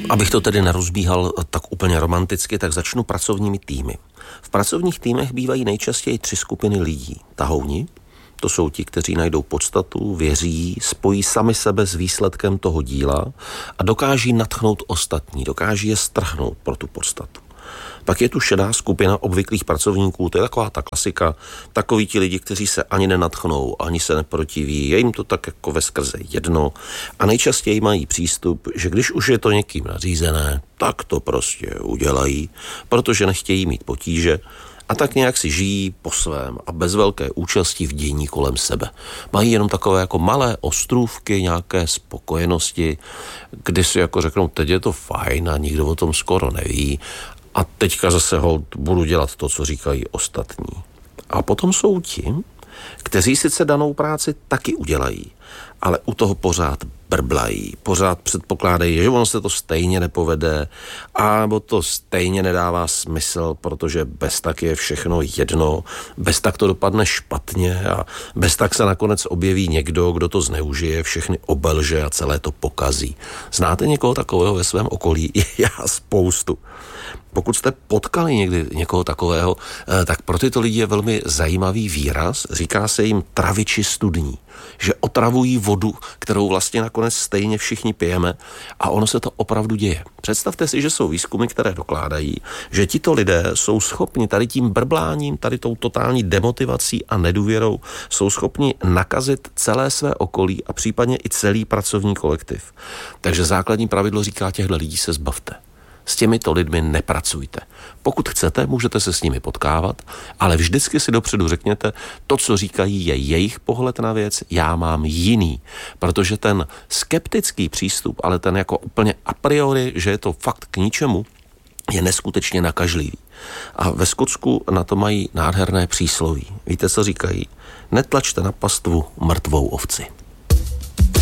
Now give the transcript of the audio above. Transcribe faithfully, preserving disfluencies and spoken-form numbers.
Abych to tedy nerozbíhal tak úplně romanticky, tak začnu pracovními týmy. V pracovních týmech bývají nejčastěji tři skupiny lidí. Tahouni, to jsou ti, kteří najdou podstatu, věří, spojí sami sebe s výsledkem toho díla a dokáží nadchnout ostatní, dokáží je strhnout pro tu podstatu. Pak je tu šedá skupina obvyklých pracovníků, to je taková ta klasika, takoví ti lidi, kteří se ani nenadchnou, ani se neprotiví, je jim to tak jako veskrze jedno a nejčastěji mají přístup, že když už je to někým nařízené, tak to prostě udělají, protože nechtějí mít potíže a tak nějak si žijí po svém a bez velké účasti v dění kolem sebe. Mají jenom takové jako malé ostrůvky nějaké spokojenosti, kdy si jako řeknou, teď je to fajn a nikdo o tom skoro neví a teďka zase hold budu dělat to, co říkají ostatní. A potom jsou ti, kteří sice danou práci taky udělají, ale u toho pořád brblají, pořád předpokládají, že ono se to stejně nepovede, anebo to stejně nedává smysl, protože bez tak je všechno jedno, bez tak to dopadne špatně a bez tak se nakonec objeví někdo, kdo to zneužije, všechny obelže a celé to pokazí. Znáte někoho takového ve svém okolí? Já spoustu. Pokud jste potkali někdy někoho takového, tak pro tyto lidi je velmi zajímavý výraz. Říká se jim traviči studní, že otravují vodu, kterou vlastně nakonec stejně všichni pijeme a ono se to opravdu děje. Představte si, že jsou výzkumy, které dokládají, že tito lidé jsou schopni tady tím brbláním, tady tou totální demotivací a nedůvěrou jsou schopni nakazit celé své okolí a případně i celý pracovní kolektiv. Takže základní pravidlo říká, těchto lidí se zbavte. S těmito lidmi nepracujte. Pokud chcete, můžete se s nimi potkávat, ale vždycky si dopředu řekněte, to, co říkají, je jejich pohled na věc, já mám jiný. Protože ten skeptický přístup, ale ten jako úplně a priori, že je to fakt k ničemu, je neskutečně nakažlivý. A ve Skotsku na to mají nádherné přísloví. Víte, co říkají? Netlačte na pastvu mrtvou ovci.